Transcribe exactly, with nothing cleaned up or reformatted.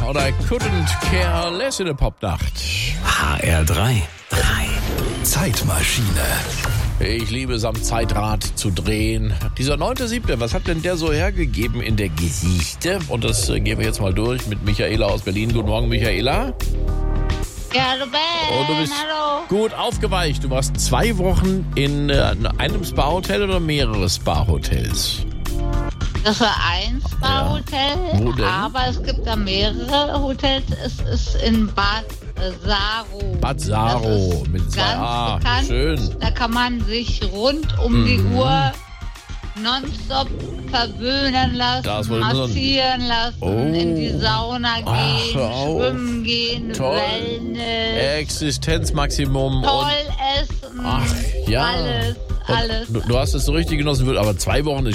und I couldn't care less in der Popnacht. H R drei. drei. Zeitmaschine. Ich liebe es, am Zeitrad zu drehen. Dieser neunte siebte, was hat denn der so hergegeben in der Geschichte? Und das äh, gehen wir jetzt mal durch mit Michaela aus Berlin. Guten Morgen, Michaela. Ja, du Ben, Oh, du bist hallo. gut aufgeweicht. Du warst zwei Wochen in äh, einem Spa-Hotel oder mehrere Spa-Hotels? Das war ein Spa-Hotel, Wo denn? aber es gibt da mehrere Hotels. Es ist in Bad Saro. Bad Saro Das ist mit zwei ganz A. bekannt. Schön. Da kann man sich rund um die Mhm. Uhr nonstop verwöhnen lassen, Das wollte ich nur sagen. massieren lassen, Oh. in die Sauna Ach, gehen, hör auf. schwimmen gehen, Toll. Wellness, Existenzmaximum. toll Und essen, ach, ja. alles, Und alles. Du, du hast es so richtig genossen, aber zwei Wochen ist